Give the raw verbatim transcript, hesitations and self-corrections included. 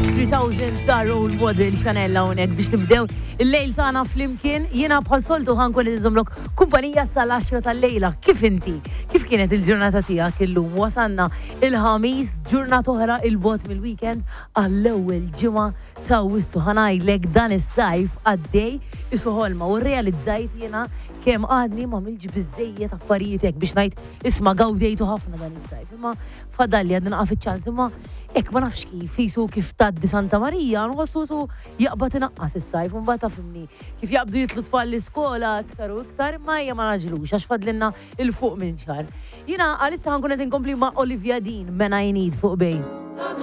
three thousand ta' role model Chanella unek biex nibdew il-lejl tagħna flimkien. Jiena bħal soltu ħankun nżomlok kumpanija sal-għaxra tal-lejla. Kif inti? Kif kienet il-ġurnata tiegħek illum? Wasanna il-ħamis, ġurnata oħra il-bot mill-weekend għall-ewwel ġimgħa ta' wissu ħanajdlek dan is-sajf għaddej isu ħolma u rrealizzajt jiena kemm għadni ma milġ biżejjed affarijiet hekk biex ngħid isma' gawdejtu ħafna dan is-sajf. Imma fadalli għadna naqa' fiċ-ċans imma hekk ma nafx kif isu kif tgħaddi Santa Marija nħossu su jaqbad inaqqas is-sajf u mbagħad tafhimni kif jaqbdu jitlu tfal l-iskola iktar u iktar imma hija ma naġlux għax fadlilna il fuq minn xahar. Jiena għalissa ħankun qed inkompli ma' Olivia Dean, Man I Need fuq bejn.